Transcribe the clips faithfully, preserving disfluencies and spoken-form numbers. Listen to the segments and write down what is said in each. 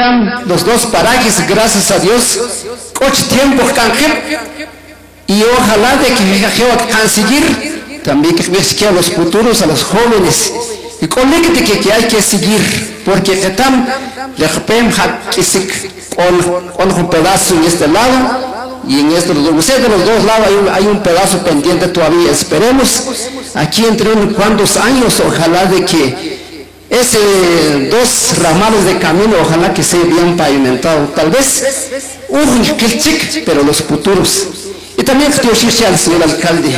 están los dos parajes, gracias a Dios, ocho tiempo y ojalá de que can seguir, también que a los futuros, a los jóvenes, y con que, que hay que seguir, porque están con un pedazo en este lado, y en estos de los dos lados hay un, hay un pedazo pendiente todavía. Esperemos aquí entre unos cuantos años, ojalá de que ese dos ramales de camino, ojalá que sea bien pavimentado, tal vez un chic, pero los futuros. Y también al señor alcalde,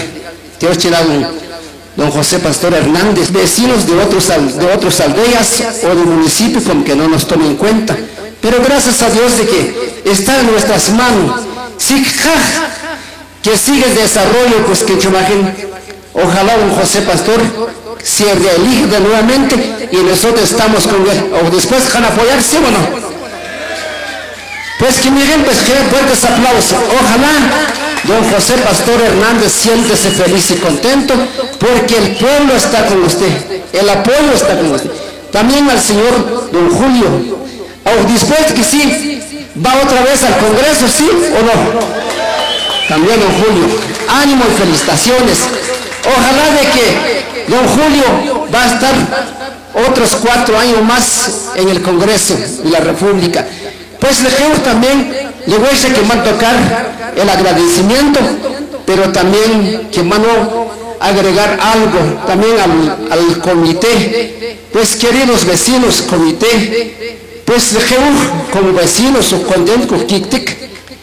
don José Pastor Hernández, vecinos de otros, de otras aldeas o de municipios como que no nos tomen en cuenta, pero gracias a Dios de que está en nuestras manos. Sí, que sigue el desarrollo, pues que yo imagino, ojalá don José Pastor se reelige de nuevamente y nosotros estamos con él, o después van a apoyar, ¿sí o no? Pues que miren, pues que fuertes aplausos. Ojalá don José Pastor Hernández siéntese feliz y contento, porque el pueblo está con usted, el apoyo está con usted. También al señor don Julio, o después que sí, va otra vez al Congreso, ¿sí o no? También don Julio, ánimo y felicitaciones. Ojalá de que don Julio va a estar otros cuatro años más en el Congreso de la República. Pues le quiero también, le voy a decir que van a tocar el agradecimiento, pero también que van a agregar algo también al, al comité. Pues queridos vecinos, comité, pues le quiero como vecinos o contento con Kiktik,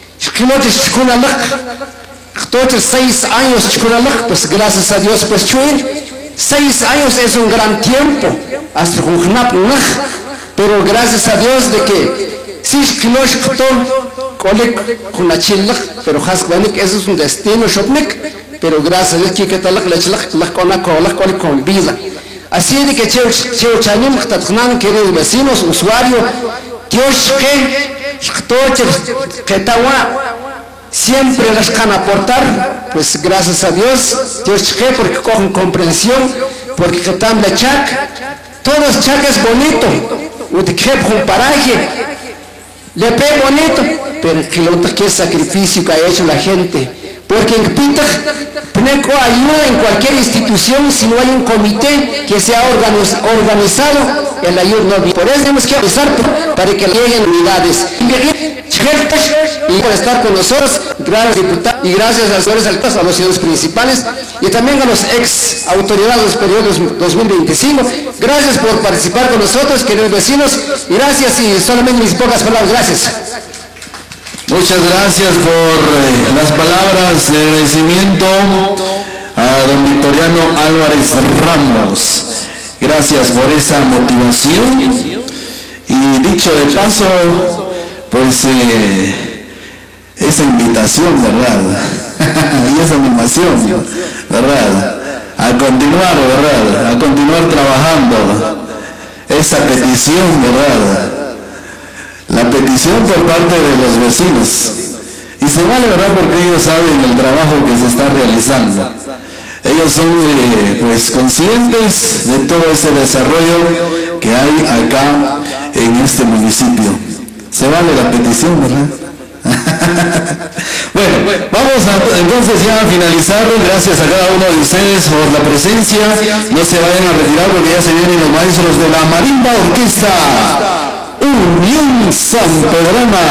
entonces seis años, pues gracias a Dios, pues seis años es un gran tiempo, hasta pero gracias a Dios de que sí, pero ese es un destino, pero gracias a Dios que con vida. Así de que Cheo Chanim, queridos vecinos, usuarios, Dios que siempre les van a aportar, pues gracias a Dios, Dios que porque cogen comprensión, porque que están de chac, todos chac es bonito, un paraje, le pe bonito, pero que lo que es sacrificio que ha hecho la gente, porque en Pita no ayuda en cualquier institución si no hay un comité que sea organiz, organizado, el ayuda no viene. Por eso tenemos que avisar para que lleguen unidades. Y por estar con nosotros, gracias diputados y gracias a los señores alcaldes, a los ciudadanos principales y también a los ex autoridades del periodo dos mil veinticinco. Gracias por participar con nosotros, queridos vecinos, y gracias y solamente mis pocas palabras. Gracias. Muchas gracias por eh, las palabras de agradecimiento a don Victoriano Álvarez Ramos. Gracias por esa motivación. Y dicho de paso, pues eh, esa invitación, ¿verdad? Y esa animación, ¿verdad? A continuar, ¿verdad? A continuar trabajando. Esa petición, ¿verdad? La petición por parte de los vecinos. Y se vale, ¿verdad? Porque ellos saben el trabajo que se está realizando. Ellos son eh, pues conscientes de todo ese desarrollo que hay acá en este municipio. Se vale la petición, ¿verdad? Bueno, vamos a, entonces ya a finalizar. Gracias a cada uno de ustedes por la presencia. No se vayan a retirar porque ya se vienen los maestros de la Marimba Orquesta Unión Sanpedrana.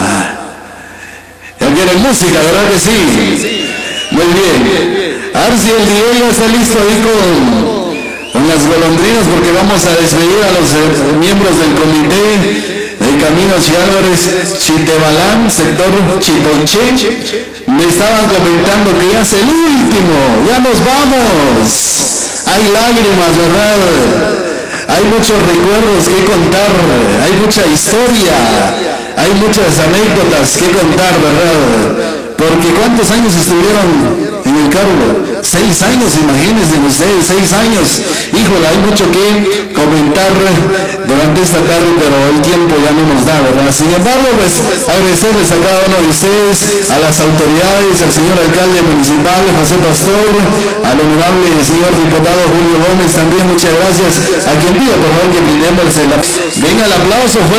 Ya quieren música, ¿verdad que sí? Muy bien. A ver si el D J ya está listo ahí con, con las golondrinas, porque vamos a despedir a los eh, miembros del comité de Caminos y Álvarez Chitebalán, sector Chitonche. Me estaban comentando que ya es el último, ya nos vamos. Hay lágrimas, ¿verdad? Hay muchos recuerdos que contar, hay mucha historia, hay muchas anécdotas que contar, ¿verdad? Porque ¿cuántos años estuvieron en el cargo? Seis años, imagínense ustedes, seis años. Híjole, hay mucho que comentar durante esta tarde, pero el tiempo ya no nos da, ¿verdad? Sin embargo, pues agradecerles a cada uno de ustedes, a las autoridades, al señor alcalde municipal, José Pastor, al honorable señor diputado Julio Gómez, también muchas gracias. A quien pido, por favor, que brindemos el... Venga el aplauso.